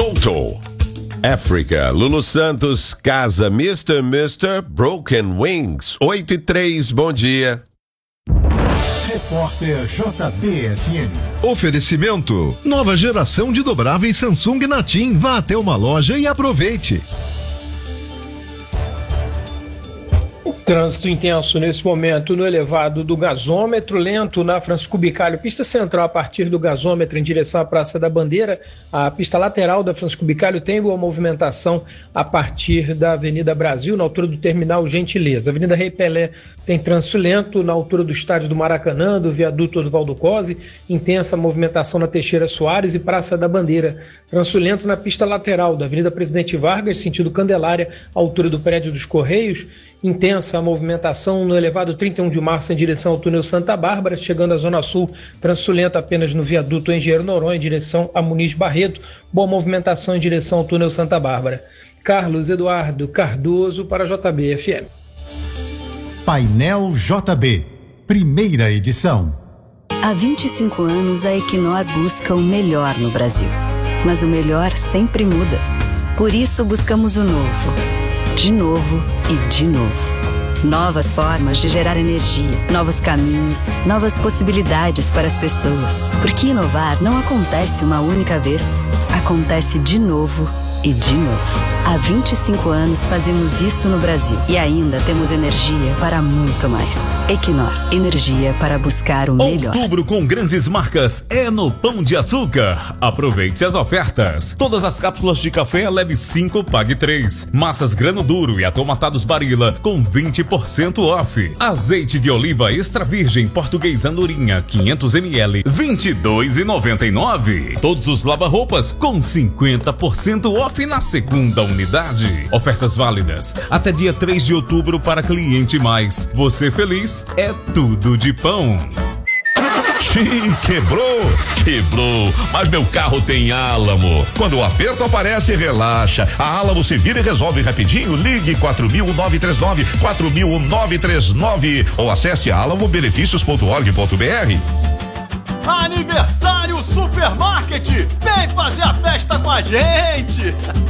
voltou. África, Lulu Santos, Casa Mr. Broken Wings, 8:03, bom dia. Repórter JBFM. Oferecimento: nova geração de dobráveis Samsung na TIM. Vá até uma loja e aproveite. Trânsito intenso nesse momento no elevado do gasômetro, lento na Francisco Bicalho, pista central a partir do gasômetro em direção à Praça da Bandeira. A pista lateral da Francisco Bicalho tem boa movimentação a partir da Avenida Brasil, na altura do terminal Gentileza. Avenida Rei Pelé tem trânsito lento na altura do estádio do Maracanã, do viaduto do Valdo Cosi, intensa movimentação na Teixeira Soares e Praça da Bandeira. Trânsito lento na pista lateral da Avenida Presidente Vargas, sentido Candelária, altura do prédio dos Correios. Intensa a movimentação no elevado 31 de março em direção ao túnel Santa Bárbara, chegando à Zona Sul, trânsito lento apenas no viaduto Engenheiro Noronha em direção a Muniz Barreto, boa movimentação em direção ao túnel Santa Bárbara. Carlos Eduardo Cardoso para a JBFM. Painel JB, primeira edição. Há 25 anos a Equinor busca o melhor no Brasil, mas o melhor sempre muda. Por isso buscamos o novo. De novo e de novo. Novas formas de gerar energia, novos caminhos, novas possibilidades para as pessoas. Porque inovar não acontece uma única vez, acontece de novo e de novo. Há 25 anos fazemos isso no Brasil e ainda temos energia para muito mais. Equinor, energia para buscar o melhor. Outubro com grandes marcas é no Pão de Açúcar. Aproveite as ofertas. Todas as cápsulas de café leve 5, pague 3. Massas grano duro e atomatados Barilla com 20% off. Azeite de oliva extra virgem português Andorinha 500 ml, 22,99. Todos os lava-roupas com 50% off na segunda unidade. Ofertas válidas até dia 3 de outubro para cliente mais. Você feliz é tudo de pão. Quebrou, mas meu carro tem Álamo. Quando o aperto aparece, relaxa. A Álamo se vira e resolve rapidinho. Ligue 4.939 ou acesse alamobenefícios.org.br. Aniversário Supermarket! Vem fazer a festa com a gente!